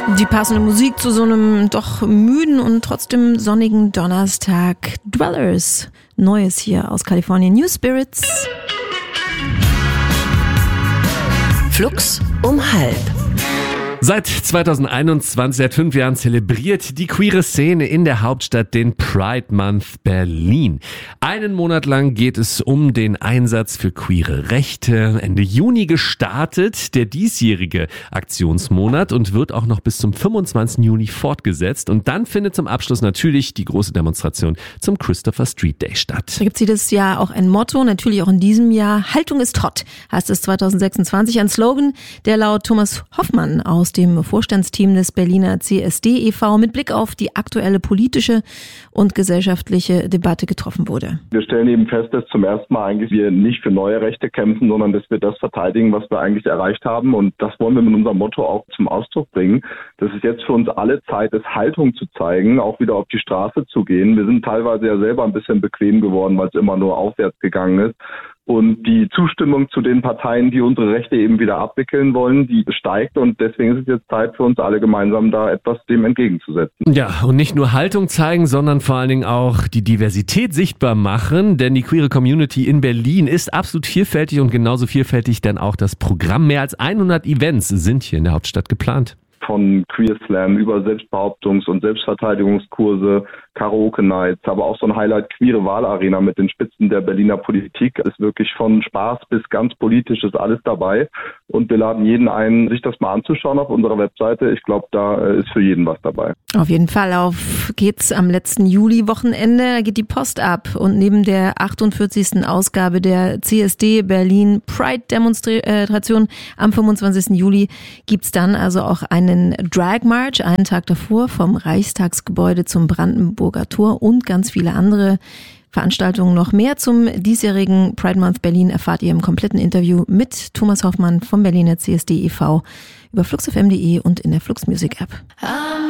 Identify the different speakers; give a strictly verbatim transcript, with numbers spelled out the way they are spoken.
Speaker 1: Die passende Musik zu so einem doch müden und trotzdem sonnigen Donnerstag. Dwellers, Neues hier aus Kalifornien. New Spirits.
Speaker 2: Flux um halb.
Speaker 3: Seit zweitausendeinundzwanzig, seit fünf Jahren, zelebriert die queere Szene in der Hauptstadt den Pride Month Berlin. Einen Monat lang geht es um den Einsatz für queere Rechte. Ende Juni gestartet der diesjährige Aktionsmonat und wird auch noch bis zum fünfundzwanzigsten Juni fortgesetzt. Und dann findet zum Abschluss natürlich die große Demonstration zum Christopher Street Day statt.
Speaker 1: Da gibt es jedes Jahr auch ein Motto, natürlich auch in diesem Jahr. Haltung ist hot, heißt es zweitausendsechsundzwanzig. Ein Slogan, der laut Thomas Hoffmann aus dem Vorstandsteam des Berliner C S D e V mit Blick auf die aktuelle politische und gesellschaftliche Debatte getroffen wurde.
Speaker 4: Wir stellen eben fest, dass zum ersten Mal eigentlich wir nicht für neue Rechte kämpfen, sondern dass wir das verteidigen, was wir eigentlich erreicht haben. Und das wollen wir mit unserem Motto auch zum Ausdruck bringen. Das ist jetzt für uns alle Zeit, ist Haltung zu zeigen, auch wieder auf die Straße zu gehen. Wir sind teilweise ja selber ein bisschen bequem geworden, weil es immer nur aufwärts gegangen ist. Und die Zustimmung zu den Parteien, die unsere Rechte eben wieder abwickeln wollen, die steigt. Und deswegen ist es jetzt Zeit für uns alle gemeinsam, da etwas dem entgegenzusetzen.
Speaker 3: Ja, und nicht nur Haltung zeigen, sondern vor allen Dingen auch die Diversität sichtbar machen. Denn die queere Community in Berlin ist absolut vielfältig und genauso vielfältig dann auch das Programm. Mehr als hundert Events sind hier in der Hauptstadt geplant.
Speaker 4: Von Queer Slam über Selbstbehauptungs- und Selbstverteidigungskurse, Karaoke-Nights, aber auch so ein Highlight queere Wahlarena mit den Spitzen der Berliner Politik. Ist wirklich von Spaß bis ganz politisch ist alles dabei. Und wir laden jeden ein, sich das mal anzuschauen auf unserer Webseite. Ich glaube, da ist für jeden was dabei.
Speaker 1: Auf jeden Fall. Auf geht's am letzten Juli-Wochenende. Da geht die Post ab. Und neben der achtundvierzigsten Ausgabe der C S D Berlin Pride-Demonstration am fünfundzwanzigsten Juli gibt's dann also auch einen Drag March, einen Tag davor vom Reichstagsgebäude zum Brandenburger Tor und ganz viele andere Veranstaltungen noch. Mehr zum diesjährigen Pride Month Berlin erfahrt ihr im kompletten Interview mit Thomas Hoffmann vom Berliner C S D e V über flux f m punkt de und in der Flux Music App.